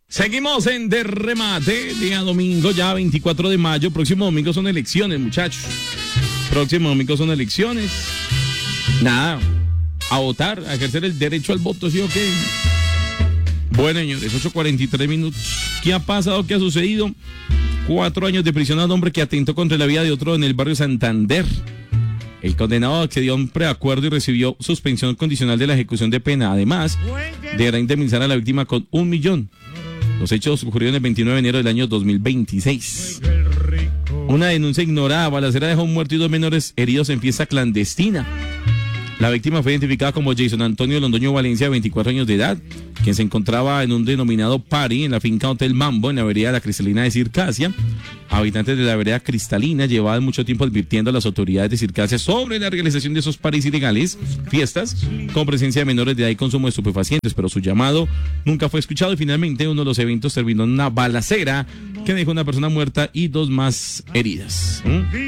Seguimos en De Remate, día domingo, ya 24 de mayo. Próximo domingo son elecciones, muchachos. Próximo domingo son elecciones. Nada, a votar, a ejercer el derecho al voto, ¿sí o qué? Bueno, señores, 8:43 minutos. ¿Qué ha pasado? ¿Qué ha sucedido? 4 años de prisión a un hombre que atentó contra la vida de otro en el barrio Santander. El condenado accedió a un preacuerdo y recibió suspensión condicional de la ejecución de pena. Además, deberá indemnizar a la víctima con 1 millón. Los hechos ocurrieron el 29 de enero del año 2026. Una denuncia ignorada, balacera dejó un muerto y 2 menores heridos en fiesta clandestina. La víctima fue identificada como Jason Antonio Londoño Valencia, de 24 años de edad, quien se encontraba en un denominado party en la finca Hotel Mambo, en la vereda La Cristalina de Circasia. Habitantes de la vereda Cristalina llevaban mucho tiempo advirtiendo a las autoridades de Circasia sobre la realización de esos paris ilegales, fiestas, con presencia de menores de edad y consumo de estupefacientes, pero su llamado nunca fue escuchado y finalmente uno de los eventos terminó en una balacera que dejó una persona muerta y 2 más heridas.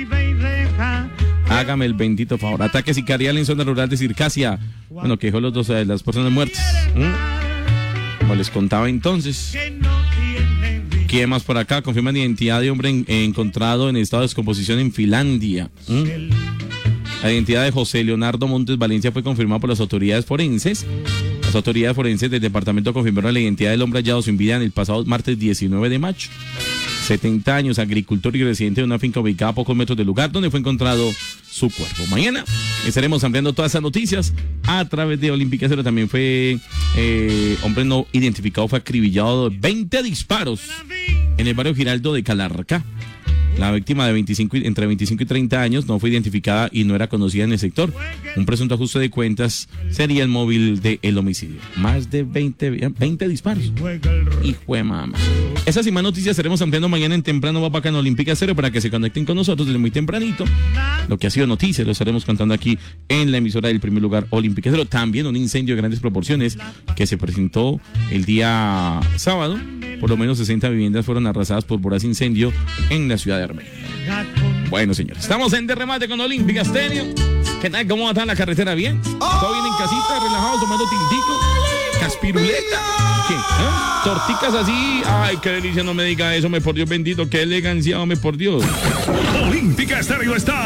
Hágame el bendito favor. Ataque sicarial en zona rural de Circasia. Bueno, que dejó las personas muertas. Como les contaba entonces. ¿Qué más por acá? Confirman identidad de hombre encontrado en estado de descomposición en Finlandia. La identidad de José Leonardo Montes Valencia fue confirmada por las autoridades forenses. Las autoridades forenses del departamento confirmaron la identidad del hombre hallado sin vida en el pasado martes 19 de mayo. 70 años, agricultor y residente de una finca ubicada a pocos metros del lugar donde fue encontrado su cuerpo. Mañana estaremos ampliando todas esas noticias a través de Olímpica Cero. También fue hombre no identificado, fue acribillado de 20 disparos en el barrio Giraldo de Calarcá. La víctima de entre 25 y 30 años no fue identificada y no era conocida en el sector. Un presunto ajuste de cuentas sería el móvil del homicidio. Más de 20 disparos. Hijo de mamá. Esas y más noticias estaremos ampliando mañana en Temprano va acá en Olímpica Cero para que se conecten con nosotros desde muy tempranito. Lo que ha sido noticia lo estaremos contando aquí en la emisora del primer lugar Olímpica Cero. También un incendio de grandes proporciones que se presentó el día sábado. Por lo menos 60 viviendas fueron arrasadas por voraz incendio en la ciudad de Armenia. Bueno, señores, estamos en De Remate con Olímpica Estéreo. ¿Qué tal? ¿Cómo va a estar la carretera? ¿Bien? ¿Todo bien en casita? ¿Relajados, tomando tintico? ¿Caspiruleta? ¿Qué? ¿Torticas así? Ay, qué delicia, no me diga eso, me por Dios bendito. Qué elegancia, hombre, por Dios. Olímpica Estéreo está